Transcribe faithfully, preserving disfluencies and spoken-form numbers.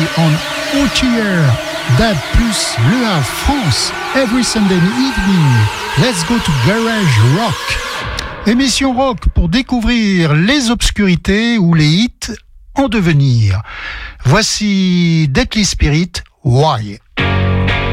on O T R, Dab plus Le Havre, France, every Sunday evening. Let's go to Garage Rock. Émission rock pour découvrir les obscurités ou les hits en devenir. Voici Deadly Spirit, Why?